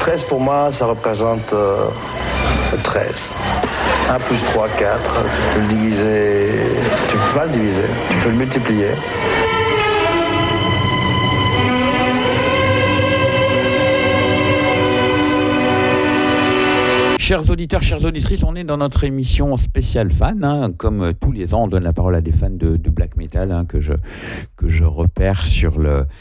13 pour moi, ça représente 13. 1 plus 3, 4. Tu peux le diviser. Tu peux pas le diviser. Tu peux le multiplier. Chers auditeurs, chères auditrices, on est dans notre émission spéciale fan. Hein. Comme tous les ans, on donne la parole à des fans de black metal hein, que je repère sur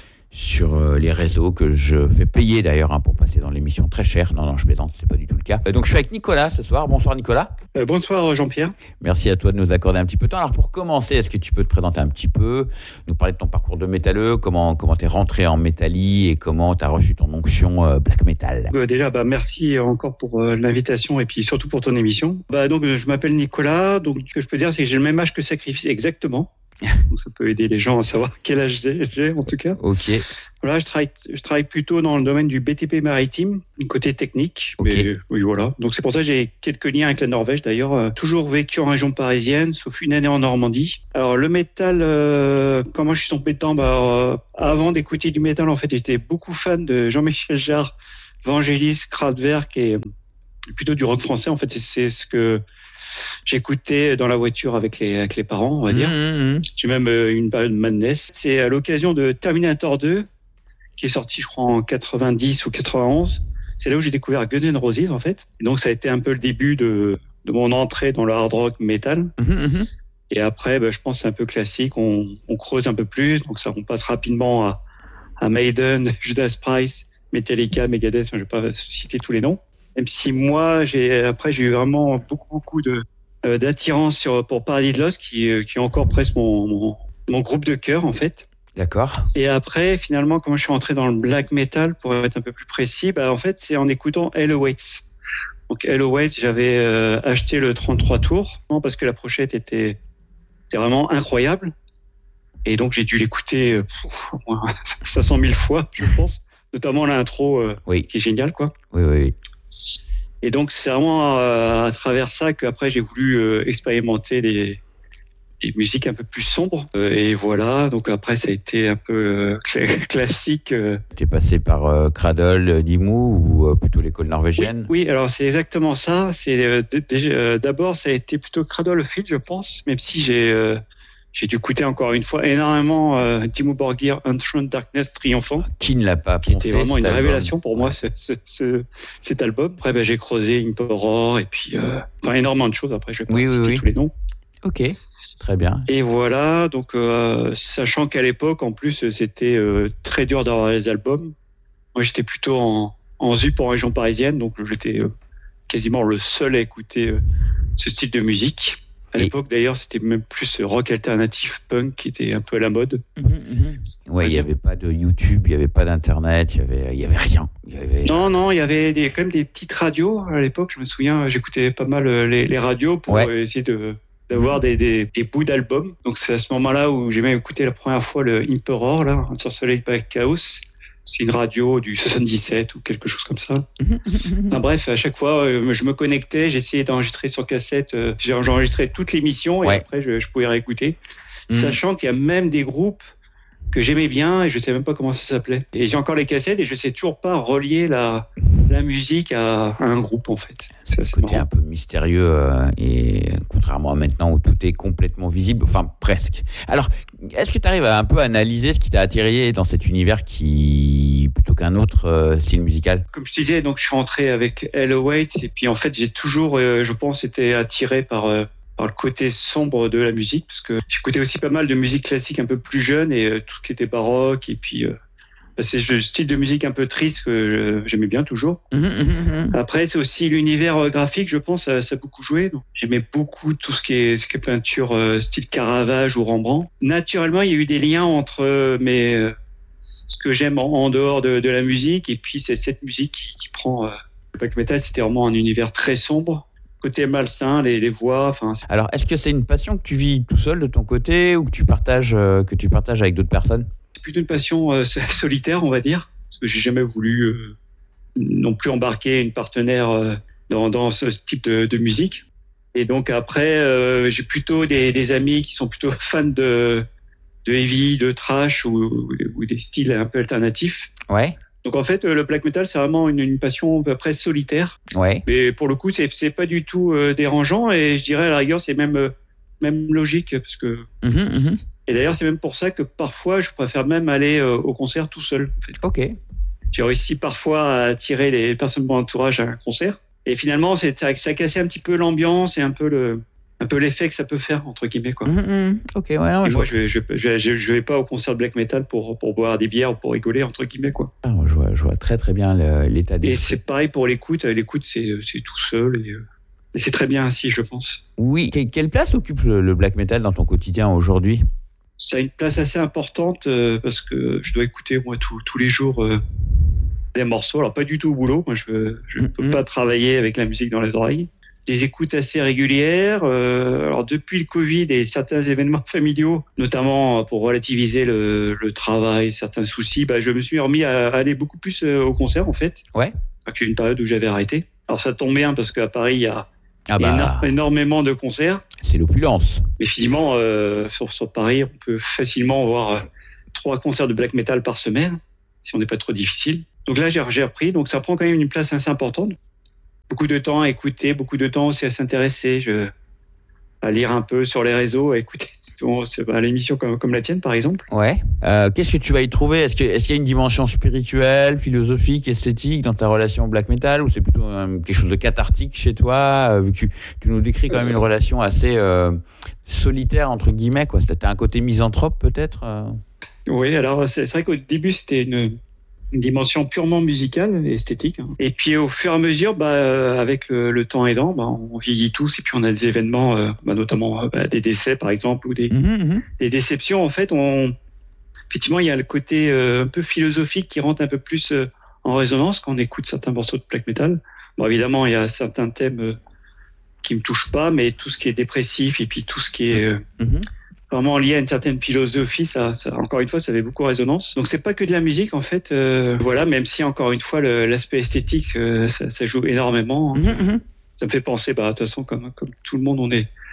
les réseaux, que je fais payer d'ailleurs hein, pour passer dans l'émission très cher. Non, je plaisante, c'est pas du tout le cas. Donc je suis avec Nicolas ce soir. Bonsoir Nicolas. Bonsoir Jean-Pierre. Merci à toi de nous accorder un petit peu de temps. Alors pour commencer, est-ce que tu peux te présenter un petit peu, nous parler de ton parcours de métalleux, comment t'es rentré en métallie et comment t'as reçu ton onction black metal? Déjà, merci encore pour l'invitation et puis surtout pour ton émission. Donc je m'appelle Nicolas. Donc ce que je peux dire, c'est que j'ai le même âge que Sacrifice, exactement. Donc ça peut aider les gens à savoir quel âge j'ai en tout cas. Ok. Voilà, je travaille plutôt dans le domaine du BTP maritime, du côté technique. Okay. Mais oui, voilà. Donc c'est pour ça que j'ai quelques liens avec la Norvège d'ailleurs. Toujours vécu en région parisienne, sauf une année en Normandie. Alors le métal, comment je suis tombé dedans avant d'écouter du métal, en fait, j'étais beaucoup fan de Jean-Michel Jarre, Vangelis, Kraftwerk et plutôt du rock français. En fait, c'est ce que j'écoutais dans la voiture avec les parents, on va dire. J'ai même une période Madness. C'est à l'occasion de Terminator 2, qui est sorti, je crois, en 90 ou 91. C'est là où j'ai découvert Guns N' Roses, en fait. Et donc, ça a été un peu le début de mon entrée dans le hard rock metal. Et après, je pense que c'est un peu classique. On creuse un peu plus. Donc, ça, on passe rapidement à Maiden, Judas Priest, Metallica, Megadeth. Je ne vais pas citer tous les noms. Même si moi, j'ai eu vraiment beaucoup d'attirance pour Paradise Lost, qui est encore presque mon groupe de cœur, en fait. D'accord. Et après, finalement, comment je suis rentré dans le black metal, pour être un peu plus précis, en fait, c'est en écoutant Hell Awaits. Donc, Hell Awaits, j'avais acheté le 33 tours, parce que la pochette était vraiment incroyable. Et donc, j'ai dû l'écouter 500 000 fois, je pense. Notamment l'intro, qui est géniale, quoi. Oui. Et donc, c'est vraiment à travers ça qu'après, j'ai voulu expérimenter des musiques un peu plus sombres. Et voilà, donc après, ça a été un peu classique. T'es passé par Cradle, Dimmu ou plutôt l'école norvégienne? Oui, alors c'est exactement ça. D'abord, ça a été plutôt Cradle Field, je pense, même si j'ai dû écouter encore une fois énormément Dimmu Borgir, Enthroned Darkness triomphant. Qui ne l'a pas poncé? Qui était vraiment une révélation pour moi, cet album. Après, j'ai creusé Emperor et puis énormément de choses. Après, je vais pas citer tous les noms. Ok, très bien. Et voilà, donc sachant qu'à l'époque, en plus, c'était très dur d'avoir les albums. Moi, j'étais plutôt en ZUP en région parisienne, donc j'étais quasiment le seul à écouter ce style de musique. À l'époque, d'ailleurs, c'était même plus rock alternatif, punk, qui était un peu à la mode. Ouais, il n'y avait pas de YouTube, il n'y avait pas d'Internet, il y avait rien. Non, il y avait quand même des petites radios à l'époque. Je me souviens, j'écoutais pas mal les radios pour essayer d'avoir des bouts d'albums. Donc, c'est à ce moment-là où j'ai même écouté la première fois le Emperor, là, sur Soleil by Chaos. C'est une radio du 77 ou quelque chose comme ça. Bref, à chaque fois, je me connectais, j'essayais d'enregistrer sur cassette. J'enregistrais toute l'émission et après, je pouvais réécouter. Sachant qu'il y a même des groupes que j'aimais bien et je ne sais même pas comment ça s'appelait. Et j'ai encore les cassettes et je ne sais toujours pas relier la musique à un groupe, en fait. C'est un côté un peu mystérieux et contrairement à maintenant où tout est complètement visible, enfin presque. Alors, est-ce que tu arrives à un peu analyser ce qui t'a attiré dans cet univers plutôt qu'un autre style musical? Comme je te disais, donc je suis rentré avec Hell Awaits et puis en fait j'ai toujours, je pense, été attiré par le côté sombre de la musique, parce que j'écoutais aussi pas mal de musique classique un peu plus jeune et tout ce qui était baroque, et puis c'est le style de musique un peu triste que j'aimais bien toujours. Après, c'est aussi l'univers graphique, je pense, ça a beaucoup joué. Donc, j'aimais beaucoup tout ce qui est peinture style Caravage ou Rembrandt. Naturellement, il y a eu des liens entre ce que j'aime en dehors de la musique, et puis c'est cette musique qui prend... le black metal, c'était vraiment un univers très sombre. Côté malsain, les voix. Alors, est-ce que c'est une passion que tu vis tout seul de ton côté ou que tu partages avec d'autres personnes? C'est plutôt une passion solitaire, on va dire, parce que j'ai jamais voulu non plus embarquer une partenaire dans ce type de musique. Et donc après, j'ai plutôt des amis qui sont plutôt fans de heavy, de thrash ou des styles un peu alternatifs. Ouais. Donc en fait, le black metal, c'est vraiment une passion à peu près solitaire. Ouais. Mais pour le coup, c'est pas du tout dérangeant et je dirais à la rigueur, c'est même logique parce que. Et d'ailleurs, c'est même pour ça que parfois, je préfère même aller au concert tout seul. En fait. Ok. J'ai réussi parfois à attirer les personnes de mon entourage à un concert. Et finalement, ça a cassé un petit peu l'ambiance et un peu l'effet que ça peut faire, entre guillemets, quoi. Ok, ouais, non, et moi, je vais pas au concert de black metal pour boire des bières ou pour rigoler, entre guillemets, quoi. Ah, je vois très très bien l'état d'esprit. Et c'est pareil pour l'écoute. L'écoute, c'est tout seul et c'est très bien ainsi, je pense. Oui. Quelle place occupe le black metal dans ton quotidien aujourd'hui ? Ça a une place assez importante parce que je dois écouter, moi, tous les jours des morceaux. Alors, pas du tout au boulot. Moi, je ne peux pas travailler avec la musique dans les oreilles. Des écoutes assez régulières. Alors, depuis le Covid et certains événements familiaux, notamment pour relativiser le travail, certains soucis, je me suis remis à aller beaucoup plus au concert, en fait. Ouais. J'ai eu une période où j'avais arrêté. Alors, ça tombe bien parce qu'à Paris, il y a énormément de concerts. C'est l'opulence. Mais finalement, sur Paris, on peut facilement voir 3 concerts de black metal par semaine, si on n'est pas trop difficile. Donc là, j'ai repris. Donc ça prend quand même une place assez importante. Beaucoup de temps à écouter, beaucoup de temps aussi à s'intéresser, à lire un peu sur les réseaux, à écouter l'émission comme la tienne, par exemple. Ouais. Qu'est-ce que tu vas y trouver ? Est-ce qu'il y a une dimension spirituelle, philosophique, esthétique dans ta relation au black metal, ou c'est plutôt quelque chose de cathartique chez toi ? Tu nous décris quand même une relation assez solitaire, entre guillemets, quoi. T'as un côté misanthrope, peut-être Oui, alors c'est vrai qu'au début, c'était une dimension purement musicale et esthétique. Et puis au fur et à mesure, avec le temps aidant, on vieillit tous et puis on a des événements, notamment des décès par exemple ou des déceptions. En fait, effectivement, il y a le côté un peu philosophique qui rentre un peu plus en résonance quand on écoute certains morceaux de black metal. Bon, évidemment, il y a certains thèmes qui me touchent pas, mais tout ce qui est dépressif et puis tout ce qui est vraiment lié à une certaine philosophie, ça, encore une fois, ça avait beaucoup résonance. Donc c'est pas que de la musique en fait, voilà, même si encore une fois l'aspect esthétique, ça joue énormément. Ça me fait penser, de toute façon, comme tout le monde,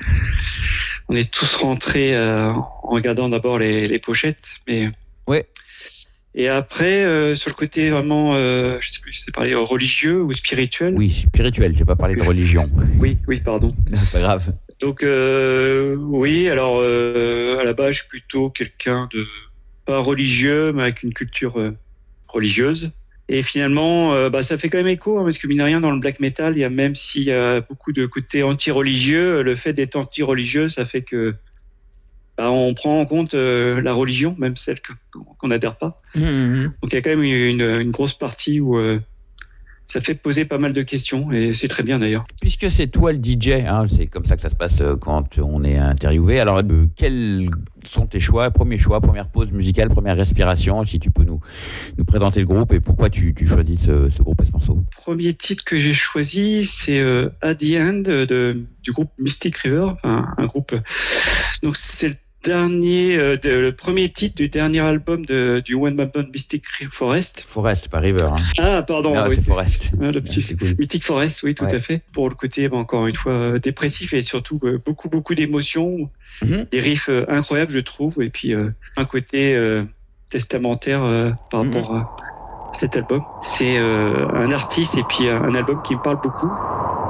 on est tous rentrés en regardant d'abord les pochettes, mais ouais. Et après, sur le côté vraiment, je sais plus si c'est parlé religieux ou spirituel. Oui, spirituel. J'ai pas parlé de religion. Oui, pardon. C'est pas grave. Donc oui, alors à la base, je suis plutôt quelqu'un de pas religieux, mais avec une culture religieuse. Et finalement, ça fait quand même écho, parce que mine de rien, dans le black metal, il y a, même s'il y a beaucoup de côté anti-religieux, le fait d'être anti-religieux, ça fait que on prend en compte la religion, même celle qu'on n'adhère pas. Donc il y a quand même une grosse partie où ça fait poser pas mal de questions, et c'est très bien d'ailleurs. Puisque c'est toi le DJ, c'est comme ça que ça se passe quand on est interviewé, alors quels sont tes choix, première pause musicale, première respiration, si tu peux nous présenter le groupe et pourquoi tu choisis ce groupe et ce morceau. Premier titre que j'ai choisi, c'est At the End du groupe Mystic River, un groupe. Donc c'est le premier titre du dernier album du One Man Band Mystic Forest. Forest, pas River. Ah, pardon. Non, oui, c'est Forest. Le petit, c'est cool. Mythic Forest, oui, tout à fait. Pour le côté, encore une fois, dépressif et surtout beaucoup d'émotions. Des riffs incroyables, je trouve. Et puis, un côté testamentaire par rapport à cet album. C'est un artiste et puis un album qui me parle beaucoup.